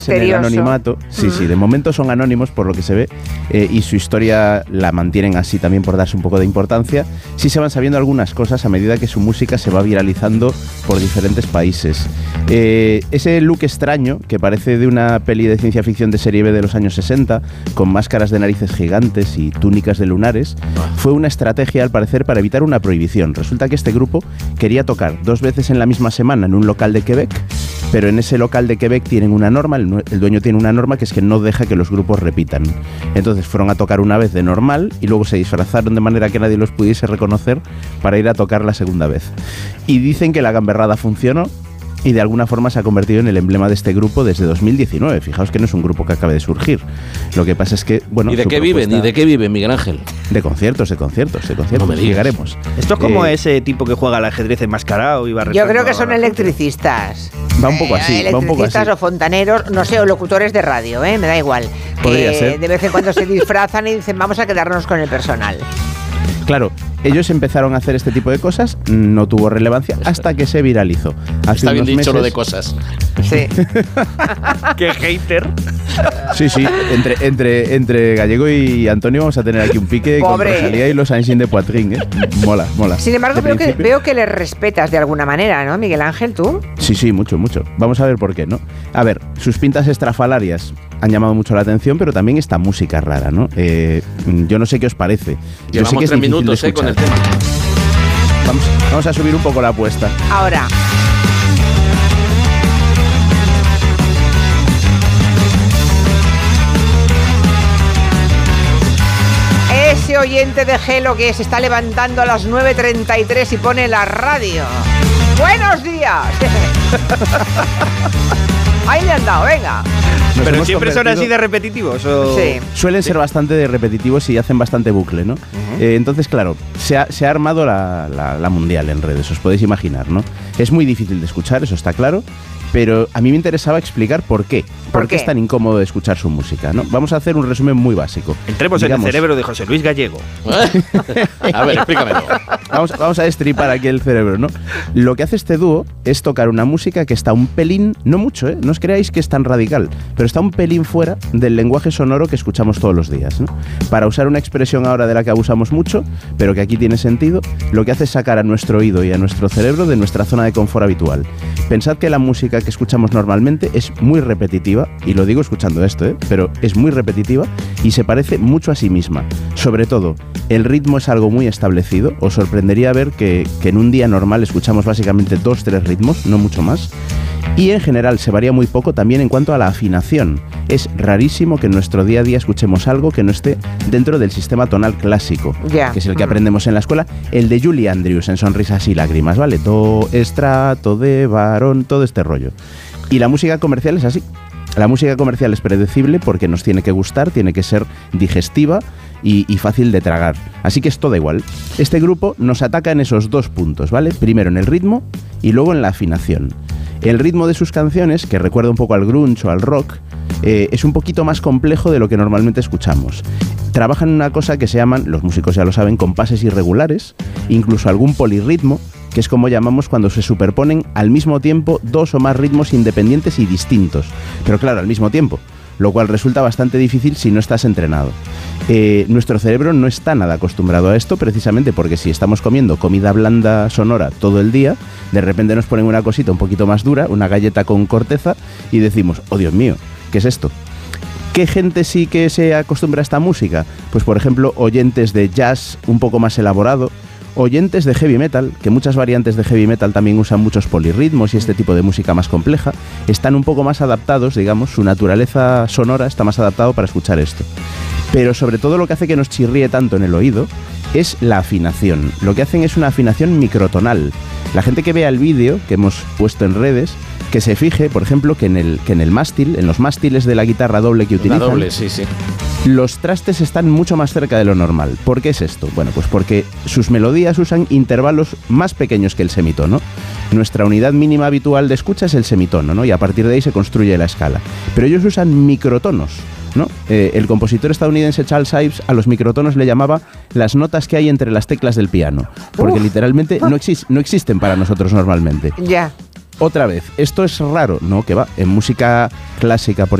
en el anonimato. Sí, de momento son anónimos por lo que se ve, y su historia la mantienen así también por darse un poco de importancia. Sí se van sabiendo algunas cosas a medida que su música se va viralizando por diferentes países. Ese look extraño que parece de una peli de ciencia ficción de serie B de los años 60, con máscaras de narices gigantes y túnicas de lunares, fue una estrategia al parecer para evitar una prohibición. Resulta que este grupo quería tocar 2 veces en la misma semana en un local de Quebec, pero en ese local de Quebec tienen una norma, el dueño tiene una norma que es que no deja que los grupos repitan. Entonces fueron a tocar una vez de normal y luego se disfrazaron de manera que nadie los pudiese reconocer para ir a tocar la segunda vez. Y dicen que la gamberrada funcionó y de alguna forma se ha convertido en el emblema de este grupo desde 2019. Fijaos que no es un grupo que acabe de surgir. Lo que pasa es que, bueno... ¿Y de qué viven, Miguel Ángel? De conciertos. No me llegaremos. Esto es como ese tipo que juega al ajedrez enmascarado y va Yo creo que son electricistas. Va un poco así. Electricistas o fontaneros, no sé, o locutores de radio, me da igual. Podría ser. De vez en cuando se disfrazan y dicen, vamos a quedarnos con el personal. Claro, ellos empezaron a hacer este tipo de cosas, no tuvo relevancia hasta que se viralizó. Está bien dicho lo de cosas. Sí. ¡Qué hater! Sí, entre Gallego y Antonio vamos a tener aquí un pique con Rosalía y los Ainsin de Poitrine, ¿eh? Mola. Sin embargo, veo que les respetas de alguna manera, ¿no, Miguel Ángel, tú? Sí, mucho. Vamos a ver por qué, ¿no? A ver, sus pintas estrafalarias han llamado mucho la atención, pero también esta música rara, ¿no? Yo no sé qué os parece. Yo sé que es 3 minutos con el tema. Vamos a subir un poco la apuesta. Ahora. Ese oyente de Gelo que se está levantando a las 9:33 y pone la radio. ¡Buenos días! Ahí le han dado, venga. Pero siempre son así de repetitivos. ¿O? Sí. Suelen ser bastante de repetitivos y hacen bastante bucle, ¿no? Entonces, claro, se ha armado la mundial en redes, os podéis imaginar, ¿no? Es muy difícil de escuchar, eso está claro, pero a mí me interesaba explicar por qué. ¿Por qué es tan incómodo de escuchar su música, ¿no? Vamos a hacer un resumen muy básico. Entremos en el cerebro de José Luis Gallego. A ver, explícamelo. Vamos a destripar aquí el cerebro, ¿no? Lo que hace este dúo es tocar una música que está un pelín, no mucho, no os creáis que es tan radical, pero está un pelín fuera del lenguaje sonoro que escuchamos todos los días, ¿no? Para usar una expresión ahora de la que abusamos mucho, pero que aquí tiene sentido, lo que hace es sacar a nuestro oído y a nuestro cerebro de nuestra zona de confort habitual. Pensad que la música que escuchamos normalmente es muy repetitiva, y lo digo escuchando esto, pero es muy repetitiva y se parece mucho a sí misma. Sobre todo, el ritmo es algo muy establecido. Os sorprendería ver que en un día normal escuchamos básicamente 2-3 ritmos, no mucho más. Y en general se varía muy poco también en cuanto a la afinación. Es rarísimo que en nuestro día a día escuchemos algo que no esté dentro del sistema tonal clásico, que es el que aprendemos en la escuela, el de Julie Andrews en Sonrisas y Lágrimas, ¿vale? Do, estrato, de, varón, todo este rollo. Y la música comercial es así. La música comercial es predecible porque nos tiene que gustar, tiene que ser digestiva y fácil de tragar. Así que es todo igual. Este grupo nos ataca en esos 2 puntos, ¿vale? Primero en el ritmo y luego en la afinación. El ritmo de sus canciones, que recuerda un poco al grunge o al rock, es un poquito más complejo de lo que normalmente escuchamos. Trabajan en una cosa que se llaman, los músicos ya lo saben, compases irregulares, incluso algún polirritmo, que es como llamamos cuando se superponen al mismo tiempo 2 o más ritmos independientes y distintos, pero claro, al mismo tiempo, lo cual resulta bastante difícil si no estás entrenado. Nuestro cerebro no está nada acostumbrado a esto, precisamente porque si estamos comiendo comida blanda sonora todo el día, de repente nos ponen una cosita un poquito más dura, una galleta con corteza, y decimos, oh Dios mío, ¿qué es esto? ¿Qué gente sí que se acostumbra a esta música? Pues por ejemplo, oyentes de jazz un poco más elaborado, oyentes de heavy metal, que muchas variantes de heavy metal también usan muchos polirritmos y este tipo de música más compleja, están un poco más adaptados, digamos, su naturaleza sonora está más adaptado para escuchar esto. Pero sobre todo lo que hace que nos chirríe tanto en el oído es la afinación. Lo que hacen es una afinación microtonal. La gente que vea el vídeo que hemos puesto en redes, que se fije, por ejemplo, que en el mástil, en los mástiles de la guitarra doble que utilizan, doble, sí. Los trastes están mucho más cerca de lo normal. ¿Por qué es esto? Bueno, pues porque sus melodías usan intervalos más pequeños que el semitono. Nuestra unidad mínima habitual de escucha es el semitono, ¿no? Y a partir de ahí se construye la escala. Pero ellos usan microtonos, ¿no? El compositor estadounidense Charles Ives a los microtonos le llamaba las notas que hay entre las teclas del piano, porque literalmente no existen para nosotros normalmente. Ya. Otra vez, ¿esto es raro? No, que va. En música clásica, por